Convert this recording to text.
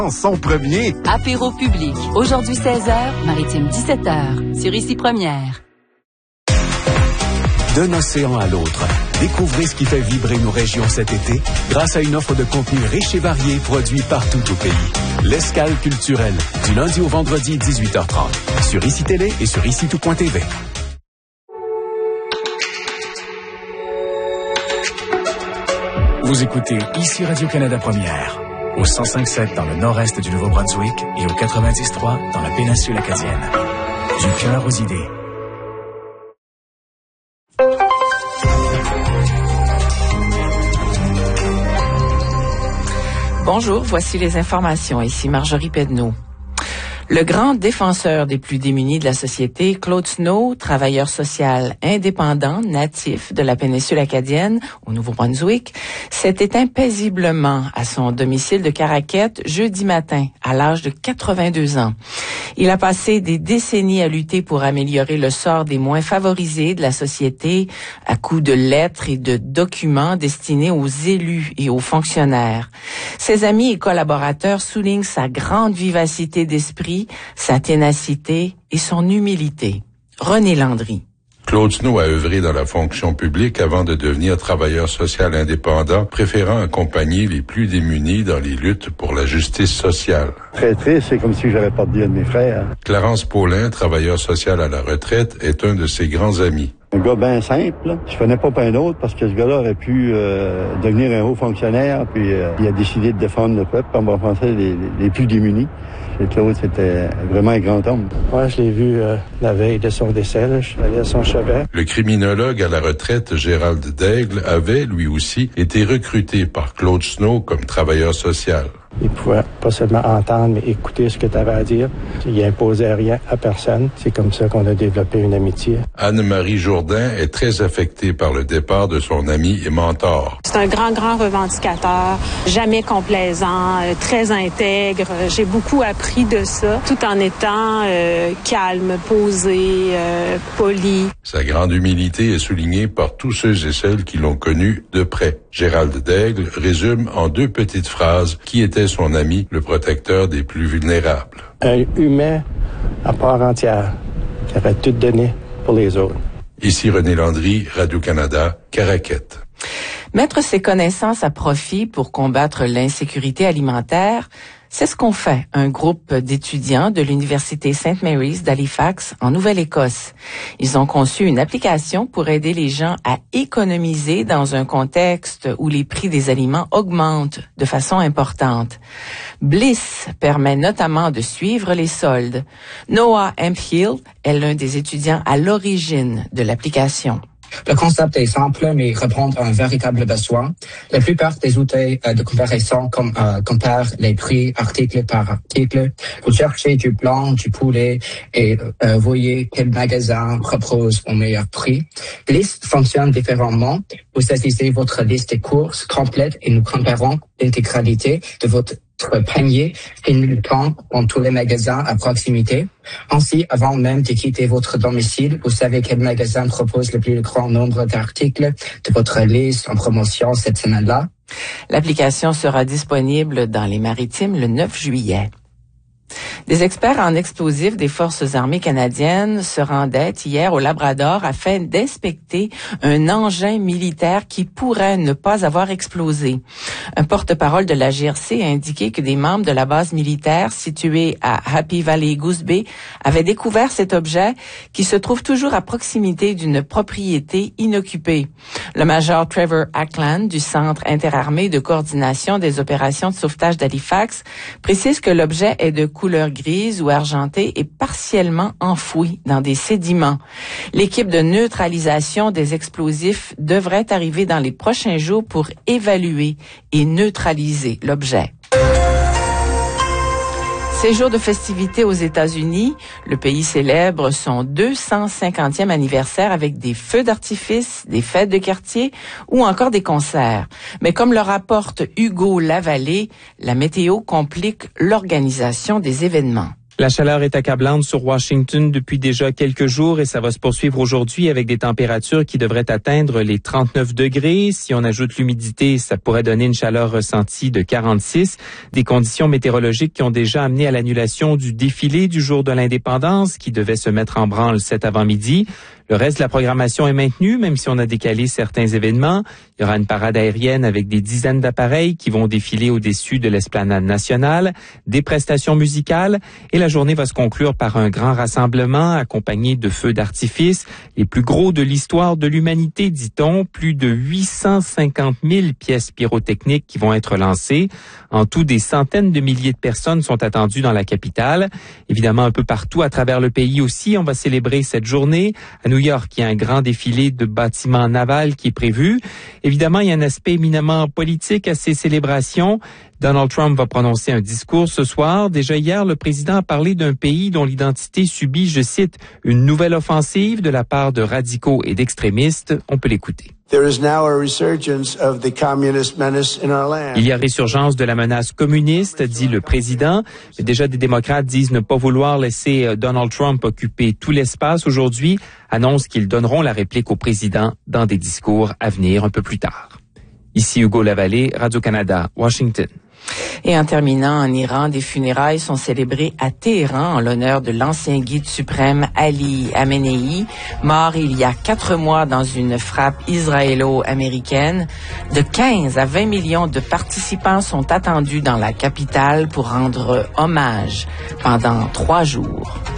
Son premier. Apéro public. Aujourd'hui 16h, Maritime 17h. Sur Ici Première. D'un océan à l'autre, découvrez ce qui fait vibrer nos régions cet été grâce à une offre de contenu riche et varié produit partout au pays. L'Escale culturelle, du lundi au vendredi 18h30. Sur Ici Télé et sur ICITout.tv. Vous écoutez Ici Radio-Canada Première, au 105.7 dans le nord-est du Nouveau-Brunswick et au 90.3 dans la péninsule acadienne. Du cœur aux idées. Bonjour, voici les informations. Ici Marjorie Pedneau. Le grand défenseur des plus démunis de la société, Claude Snow, travailleur social indépendant, natif de la péninsule acadienne, au Nouveau-Brunswick, s'est éteint paisiblement à son domicile de Caraquette jeudi matin, à l'âge de 82 ans. Il a passé des décennies à lutter pour améliorer le sort des moins favorisés de la société à coups de lettres et de documents destinés aux élus et aux fonctionnaires. Ses amis et collaborateurs soulignent sa grande vivacité d'esprit, sa ténacité et son humilité. René Landry. Claude Snow a œuvré dans la fonction publique avant de devenir travailleur social indépendant, préférant accompagner les plus démunis dans les luttes pour la justice sociale. Très triste, c'est comme si j'avais perdu un de mes frères. Clarence Paulin, travailleur social à la retraite, est un de ses grands amis. Un gars bien simple, là. Je connais pas plein d'autres parce que ce gars-là aurait pu devenir un haut fonctionnaire, puis il a décidé de défendre le peuple, en bon français, les plus démunis. Et Claude, c'était vraiment un grand homme. Moi, je l'ai vu la veille de son décès, là. Je suis allé à son chevet. Le criminologue à la retraite, Gérald Daigle, avait, lui aussi, été recruté par Claude Snow comme travailleur social. Il pouvait pas seulement entendre, mais écouter ce que tu avais à dire. Il imposait rien à personne. C'est comme ça qu'on a développé une amitié. Anne-Marie Jourdain est très affectée par le départ de son ami et mentor. C'est un grand revendicateur, jamais complaisant, très intègre. J'ai beaucoup appris de ça, tout en étant calme, posé, poli. Sa grande humilité est soulignée par tous ceux et celles qui l'ont connu de près. Gérald Daigle résume en 2 petites phrases qui était son ami, le protecteur des plus vulnérables. Un humain à part entière, qui aurait tout donné pour les autres. Ici René Landry, Radio-Canada, Caraquette. Mettre ses connaissances à profit pour combattre l'insécurité alimentaire, c'est ce qu'ont fait un groupe d'étudiants de l'Université St. Mary's d'Halifax en Nouvelle-Écosse. Ils ont conçu une application pour aider les gens à économiser dans un contexte où les prix des aliments augmentent de façon importante. Bliss permet notamment de suivre les soldes. Noah Hemphill est l'un des étudiants à l'origine de l'application. Le concept est simple, mais répond à un véritable besoin. La plupart des outils de comparaison comparent les prix article par article. Vous cherchez du blanc, du poulet et voyez quel magasin propose au meilleur prix. Bliss fonctionne différemment. Vous saisissez votre liste des courses complète et nous comparons l'intégralité de votre panier simultan dans tous les magasins à proximité. Ainsi, avant même de quitter votre domicile, vous savez quel magasin propose le plus grand nombre d'articles de votre liste en promotion cette semaine-là. L'application sera disponible dans les Maritimes le 9 juillet. Des experts en explosifs des Forces armées canadiennes se rendaient hier au Labrador afin d'inspecter un engin militaire qui pourrait ne pas avoir explosé. Un porte-parole de la GRC a indiqué que des membres de la base militaire située à Happy Valley Goose Bay avaient découvert cet objet qui se trouve toujours à proximité d'une propriété inoccupée. Le major Trevor Ackland du Centre interarmé de coordination des opérations de sauvetage d'Halifax précise que l'objet est de couleur grise ou argentée et partiellement enfoui dans des sédiments. L'équipe de neutralisation des explosifs devrait arriver dans les prochains jours pour évaluer et neutraliser l'objet. Ces jours de festivités aux États-Unis, le pays célèbre son 250e anniversaire avec des feux d'artifice, des fêtes de quartier ou encore des concerts. Mais comme le rapporte Hugo Lavallée, la météo complique l'organisation des événements. La chaleur est accablante sur Washington depuis déjà quelques jours et ça va se poursuivre aujourd'hui avec des températures qui devraient atteindre les 39 degrés. Si on ajoute l'humidité, ça pourrait donner une chaleur ressentie de 46. Des conditions météorologiques qui ont déjà amené à l'annulation du défilé du jour de l'indépendance qui devait se mettre en branle cet avant-midi. Le reste de la programmation est maintenu, même si on a décalé certains événements. Il y aura une parade aérienne avec des dizaines d'appareils qui vont défiler au-dessus de l'esplanade nationale, des prestations musicales et la journée va se conclure par un grand rassemblement accompagné de feux d'artifice, les plus gros de l'histoire de l'humanité, dit-on. Plus de 850 000 pièces pyrotechniques qui vont être lancées. En tout, des centaines de milliers de personnes sont attendues dans la capitale. Évidemment, un peu partout à travers le pays aussi, on va célébrer cette journée. À New York, il y a un grand défilé de bâtiments navals qui est prévu. Évidemment, il y a un aspect éminemment politique à ces célébrations. Donald Trump va prononcer un discours ce soir. Déjà hier, le président a parlé d'un pays dont l'identité subit, je cite, une nouvelle offensive de la part de radicaux et d'extrémistes. On peut l'écouter. Il y a résurgence de la menace communiste, dit le président. Mais déjà, des démocrates disent ne pas vouloir laisser Donald Trump occuper tout l'espace aujourd'hui, annoncent qu'ils donneront la réplique au président dans des discours à venir un peu plus tard. Ici Hugo Lavallée, Radio-Canada, Washington. Et en terminant, en Iran, des funérailles sont célébrées à Téhéran en l'honneur de l'ancien guide suprême Ali Khamenei, mort il y a 4 mois dans une frappe israélo-américaine. De 15 à 20 millions de participants sont attendus dans la capitale pour rendre hommage pendant 3 jours.